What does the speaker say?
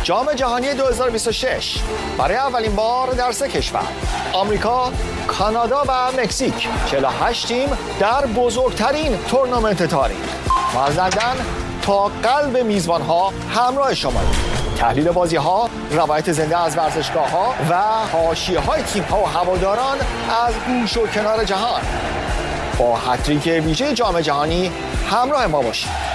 جام جهانی 2026 برای اولین بار در 3 کشور آمریکا، کانادا و مکزیک 48 تیم در بزرگترین تورنمنت تاریخ. ما از لندن تا قلب میزبانها همراه شماییم. تحلیل بازی‌ها، روایت زنده از ورزشگاه‌ها و حاشیه‌های تیم‌ها و هواداران از گوش و کنار جهان. با هتریک ویژه جام جهانی همراه ما باشید.